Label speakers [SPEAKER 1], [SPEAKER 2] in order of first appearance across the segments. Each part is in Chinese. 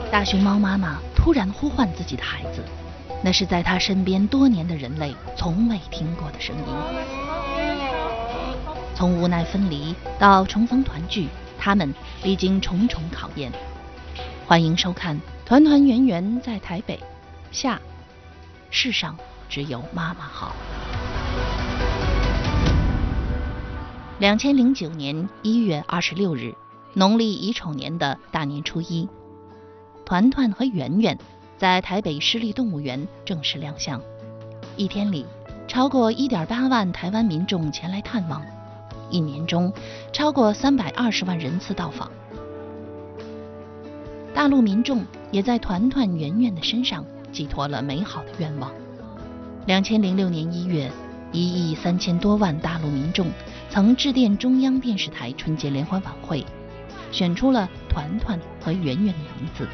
[SPEAKER 1] 大熊猫妈妈突然呼唤自己的孩子，那是在她身边多年的人类从未听过的声音。从无奈分离到重逢团聚，他们历经重重考验。欢迎收看《团团圆圆在台北》下，世上只有妈妈好。2009年1月26日，农历乙丑年的大年初一，团团和圆圆在台北市立动物园正式亮相。一天里，超过1.8万台湾民众前来探望，一年中超过320万人次到访。大陆民众也在团团圆圆的身上寄托了美好的愿望。2006年1月，1亿3000多万大陆民众曾致电中央电视台春节联欢晚会，选出了团团和圆圆的名字。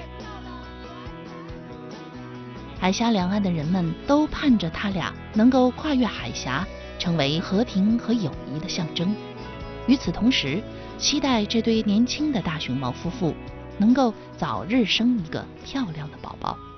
[SPEAKER 1] 海峡两岸的人们都盼着他俩能够跨越海峡，成为和平和友谊的象征。与此同时，期待这对年轻的大熊猫夫妇能够早日生一个漂亮的宝宝。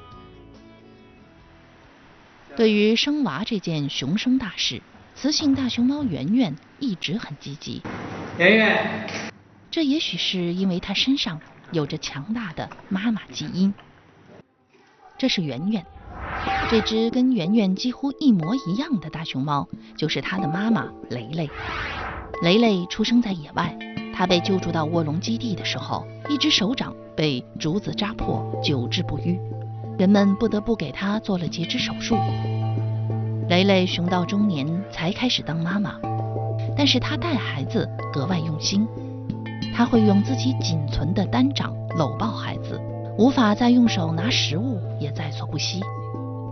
[SPEAKER 1] 对于生娃这件熊生大事，雌性大熊猫圆圆一直很积极。
[SPEAKER 2] 圆圆，
[SPEAKER 1] 这也许是因为她身上有着强大的妈妈基因。这是圆圆，这只跟圆圆几乎一模一样的大熊猫，就是她的妈妈雷雷。雷雷出生在野外，她被救助到卧龙基地的时候，一只手掌被竹子扎破，久治不愈，人们不得不给她做了截肢手术。雷雷熊到中年才开始当妈妈，但是她带孩子格外用心，她会用自己仅存的单掌搂抱孩子，无法再用手拿食物也在所不惜。